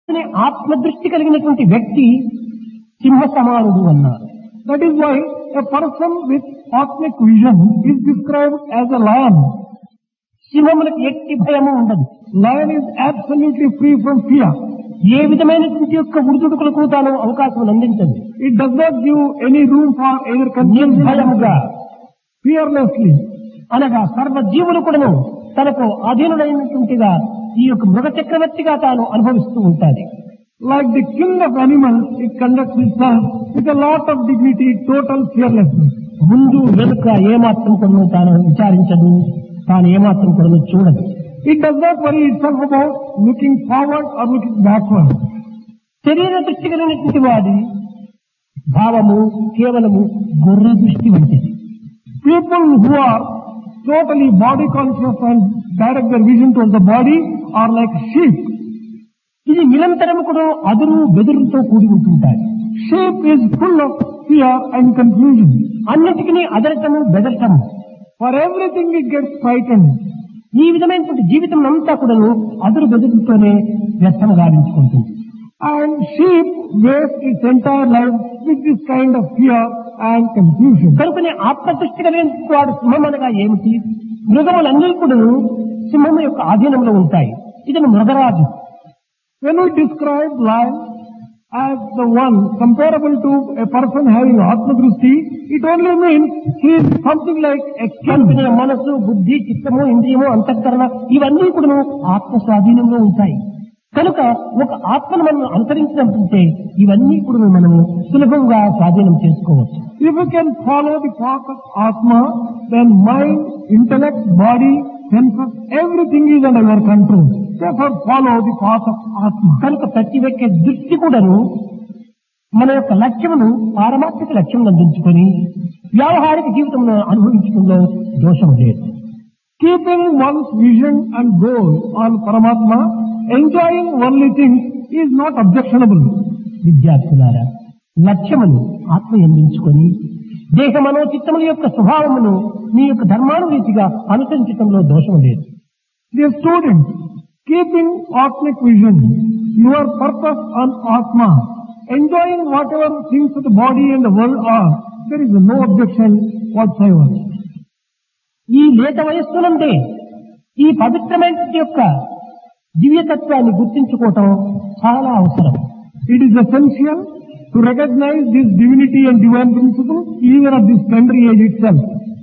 అనే ఆత్మదృష్టి కలిగినటువంటి వ్యక్తి సింహ సమానుడు అన్నారు. That is why a person with cosmic vision is described as a lion. సింహములకు ఎట్టి భయము ఉండదు. Lion is absolutely free from fear. ఏ విధమైనటువంటి యొక్క ఉడుదుడుకులకు తాను అవకాశం అందించదు. It does not give any room for either confusion నిర్భయముగా fearlessly. అనగా సర్వ జీవులు కూడాను తనకు అధీనుడైనటువంటిగా ఈ యొక్క మృగ చక్రవర్తిగా తాను అనుభవిస్తూ ఉంటాది. Like the king of animals, it conducts itself with a lot of dignity, total fearlessness. ముందు వెనుక ఏమాత్రం కూడా తాను విచారించదు, తాను ఏమాత్రం కూడా చూడదు. It does not worry itself about looking forward or looking backward. శరీర దృష్టి కలిగినటువంటి వాడి భావము కేవలము గొర్రె దృష్టి వంటిది. People who are totally body conscious and direct their vision towards the body are like sheep. ఇది నిరంతరం కూడా అదురు బెదురుతో కూడి ఉంటుంటాయి. Sheep is full of fear and confusion. అన్నిటికీ అదరటము బెదరటము. For everything it gets frightened. ఈ విధమైనటువంటి జీవితం అంతా కూడాను అదురు బెదురుతోనే వ్యర్థం గావించుకుంటుంది. And sheep waste its entire life with this kind of fear and confusion. కనుకనే ఆత్మదృష్టి కలిగిన వాడు సింహం అనగా ఏమిటి? మృగములన్నీ కూడా సింహం యొక్క ఆధీనంలో ఉంటాయి. ఇది మృగరాజు. When we describe lion as the one comparable to a person having Atma-drishti, it only means he is something like a king. మనసు, బుద్ధి, చిత్తము, ఇంద్రియము, అంతఃకరణ ఇవన్నీ కూడా ఆత్మ స్వాధీనంలో ఉంటాయి. కనుక ఒక ఆత్మను మనం అనుసరించినట్టుంటే ఇవన్నీ కూడా మనము సులభంగా స్వాధీనం చేసుకోవచ్చు. If we can follow the path of Atma, then mind, intellect, body, senses, everything is under your control. Therefore follow the path of Atma. కనుక ప్రతి ఒక్క దృష్టి కూడాను మన యొక్క లక్ష్యమును పారమార్థిక లక్ష్యం అందించుకొని వ్యావహారిక జీవితంలో అనుభవించడంలో దోషం లేదు. Keeping one's vision and goal on Paramatma, enjoying worldly things is not objectionable. విద్యార్థులారా, లక్ష్యమును ఆత్మ ఎందించుకొని దేహ మనోచిత్తముల యొక్క స్వభావమును మీ యొక్క ధర్మానురీతిగా అనుసరించడంలో దోషం లేదు. Dear students, keeping Atmic vision, your purpose on Atma, enjoying whatever things of the body and the world are, there is no objection whatsoever. ఈ లేత వయస్సునందే ఈ పవిత్రమైన యొక్క దివ్యతత్వాన్ని గుర్తించుకోవటం చాలా అవసరం. It is essential to recognize this divinity and divine principle even at this tender age itself.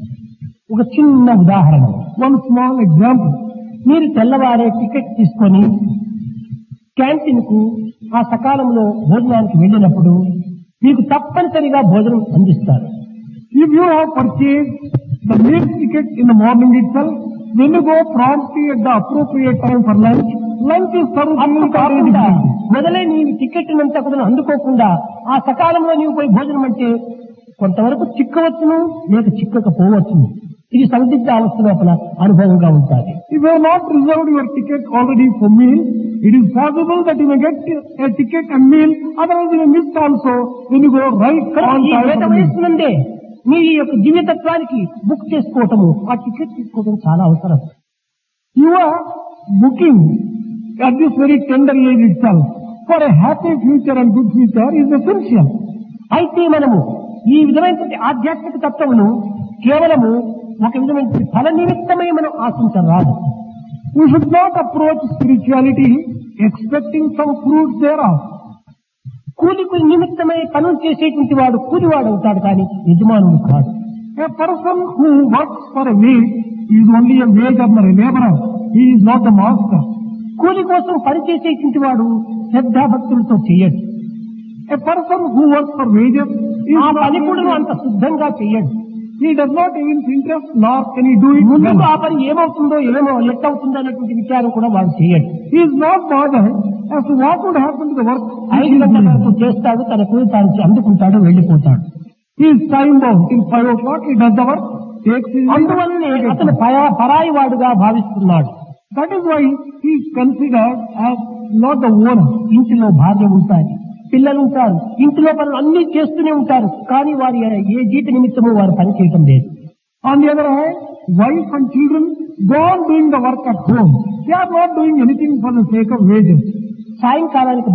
ఒక చిన్న ఉదాహరణ, One small example. మీరు తెల్లవారే టికెట్ తీసుకొని క్యాంటీన్ కు ఆ సకాలంలో భోజనానికి వెళ్ళినప్పుడు మీకు తప్పనిసరిగా భోజనం అందిస్తారు. If you have purchased the meal ticket in the morning itself, when you go promptly at the appropriate time for lunch, lunch is served అప్పుడు కాకుండా immediately. మొదలై నీవు టికెట్ అంతా కూడా అందుకోకుండా ఆ సకాలంలో నీవు పోయి భోజనం అంటే కొంతవరకు చిక్కవచ్చును లేక చిక్కకపోవచ్చును. ఇది సందిగ్ధ అవస్థ లోపల అనుభవంగా ఉంటుంది. If you have not reserved your ticket already for meal, it is possible that you may get a ticket and meal, otherwise you may miss also when you go right on ఈ time లేత for meal. వయస్సు నుండే మీ యొక్క దివ్యతత్వానికి book చేసుకోవటము, ఆ ticket తీసుకోవడం చాలా అవసరం. You are booking at this very tender age itself for a happy future and good future is essential. అయితే మనము ఈ విధమైనటువంటి ఆధ్యాత్మిక తత్వమును కేవలము ఒక విధమైన ఫల నిమిత్తమై మనం ఆశించరాదు. We should not approach spirituality expecting some fruit thereof. కూలికి నిమిత్తమై పనులు చేసేటువంటి వాడు కూలివాడు అవుతాడు కానీ యజమానుడు కాదు. A person who works for a wage is only a wage earner, a laborer. He is not the master. కూలి కోసం పని చేసేటువంటి వాడు శ్రద్ధాభక్తులతో చేయడు. A person who works for wages is ఆ not పని కూడా అంత శుద్ధంగా చేయడు. he does not evince interest nor can he do it ముందుకు well. ఆ పని ఏమవుతుందో ఎట్టవుతుందో అనేటువంటి విచారం కూడా వాడు చేయడు. He is not bothered as to what would happen to the work. 5 గంటల వరకు చేస్తాడు, తన కూలి తాను అందుకుంటాడు, వెళ్ళిపోతాడు. He is time bound. Till 5 o'clock he does the work, takes his అందువల్లనే అతను పరాయి వాడుగా భావిస్తున్నాడు. That is why he is considered as not the owner. ఇంటిలో భార్య ఉంటారు, పిల్లలు ఉంటారు, ఇంటిలో పనులు అన్ని చేస్తూనే ఉంటారు, కానీ వారి ఏ జీత నిమిత్తము వారు పని చేయటం లేదు. On the other hand, wife and children go on doing the work at home. They are not doing anything for the sake of wages. సాయంకాలానికి